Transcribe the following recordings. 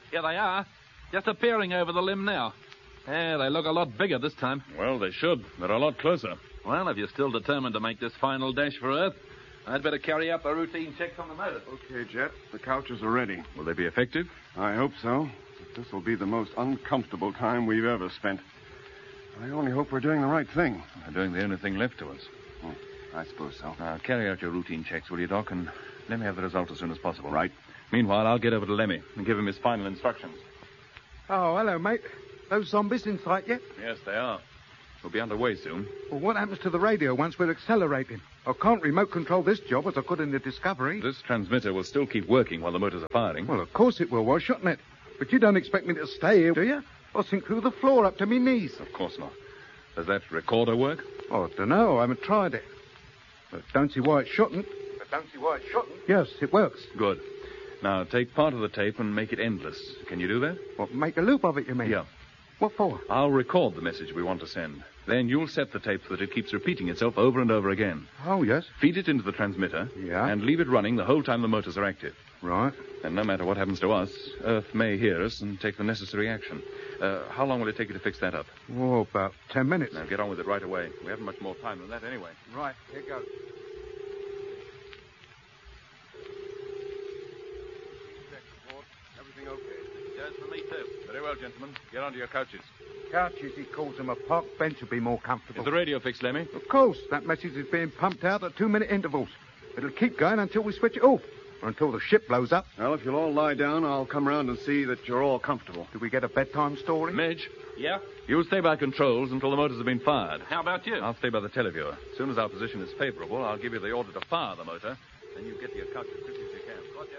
Here they are. Just appearing over the limb now. Yeah, they look a lot bigger this time. Well, they should. They're a lot closer. Well, if you're still determined to make this final dash for Earth, I'd better carry out the routine checks on the motor. Okay, Jet. The couches are ready. Will they be effective? I hope so. This will be the most uncomfortable time we've ever spent. I only hope we're doing the right thing. We're doing the only thing left to us. I suppose so. Now, carry out your routine checks, will you, Doc? And let me have the result as soon as possible. Right. Meanwhile, I'll get over to Lemmy and give him his final instructions. Oh, hello, mate. Those zombies in sight yet? Yes, they are. We'll be underway soon. Well, what happens to the radio once we're accelerating? I can't remote control this job as I could in the Discovery. This transmitter will still keep working while the motors are firing. Well, of course it will, why shouldn't it? But you don't expect me to stay here, do you? I'll sink through the floor up to me knees. Of course not. Does that recorder work? Oh, I don't know. I haven't tried it. But don't see why it shouldn't. Yes, it works. Good. Now, take part of the tape and make it endless. Can you do that? What, make a loop of it, you mean? Yeah. What for? I'll record the message we want to send. Then you'll set the tape so that it keeps repeating itself over and over again. Oh, yes. Feed it into the transmitter. Yeah. And leave it running the whole time the motors are active. Right. And no matter what happens to us, Earth may hear us and take the necessary action. How long will it take you to fix that up? Oh, about 10 minutes. Now, get on with it right away. We haven't much more time than that anyway. Right, here goes. Everything okay? Goes for me, too. Very well, gentlemen. Get onto your couches. Couches, he calls them. A park bench will be more comfortable. Is the radio fixed, Lemmy? Of course. That message is being pumped out at 2-minute intervals. It'll keep going until we switch it off. Or until the ship blows up. Well, if you'll all lie down, I'll come round and see that you're all comfortable. Do we get a bedtime story? Midge, Yeah? you'll stay by controls until the motors have been fired. How about you? I'll stay by the televiewer. As soon as our position is favorable, I'll give you the order to fire the motor. Then you get to your couch as quickly as you can. Roger.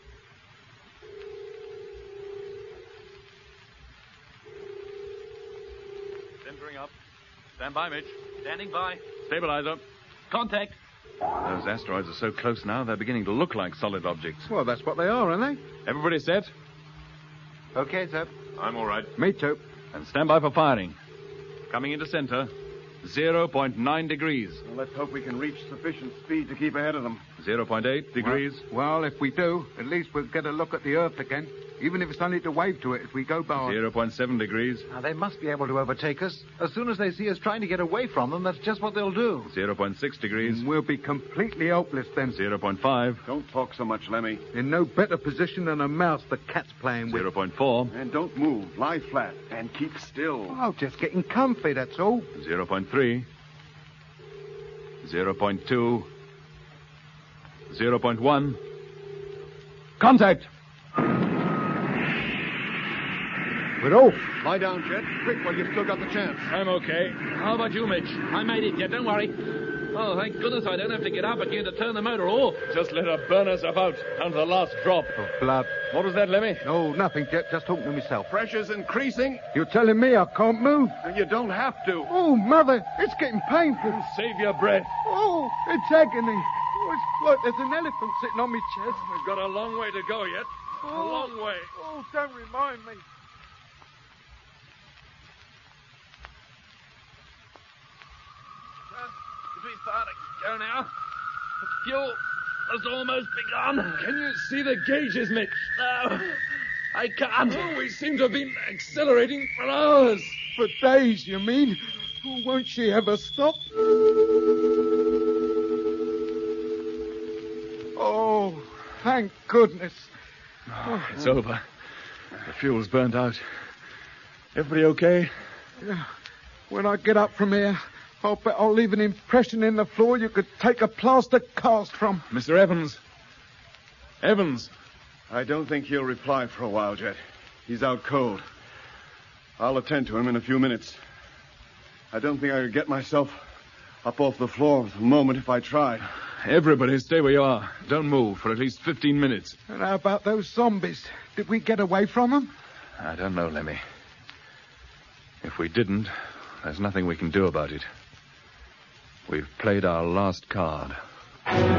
Centering up. Stand by, Mitch. Standing by. Stabilizer. Contact. Those asteroids are so close now, they're beginning to look like solid objects. Well, that's what they are, aren't Everybody set? they? Okay, sir. I'm all right. Me too. And stand by for firing. Coming into center. 0.9 degrees. Well, let's hope we can reach sufficient speed to keep ahead of them. 0.8 degrees. Well, if we do, at least we'll get a look at the Earth again. Even if it's only to wave to it as we go by. 0.7 degrees. Now, they must be able to overtake us. As soon as they see us trying to get away from them, that's just what they'll do. 0.6 degrees. We'll be completely hopeless then. 0.5. Don't talk so much, Lemmy. In no better position than a mouse the cat's playing with. 0.4. And don't move. Lie flat. And keep still. Oh, just getting comfy, that's all. 0.3. 0.2. 0.1. Contact! We're off. Lie down, Jet. Quick, while you've still got the chance. I'm okay. How about you, Mitch? I made it, Jet. Don't worry. Oh, thank goodness I don't have to get up again to turn the motor off. Just let her burn herself out down to the last drop. Oh, blood. What was that, Lemmy? No, nothing, Jet. Just talking to myself. Pressure's increasing. You're telling me I can't move? And you don't have to. Oh, Mother, it's getting painful. Save your breath. Oh, it's agony. Oh, it's like there's an elephant sitting on my chest. We've got a long way to go yet. A long way. Oh, don't remind me. Between fire to go now. The fuel has almost begun. Can you see the gauges, Mitch? No, I can't. Oh, we seem to have been accelerating for hours. For days, you mean? Oh, won't she ever stop? Oh, thank goodness. Oh, it's over. The fuel's burnt out. Everybody okay? Yeah. When I get up from here, I'll bet I'll leave an impression in the floor you could take a plaster cast from. Mr. Evans. Evans. I don't think he'll reply for a while, Jet. He's out cold. I'll attend to him in a few minutes. I don't think I could get myself up off the floor at the moment if I tried. Everybody stay where you are. Don't move for at least 15 minutes. And how about those zombies? Did we get away from them? I don't know, Lemmy. If we didn't, there's nothing we can do about it. We've played our last card.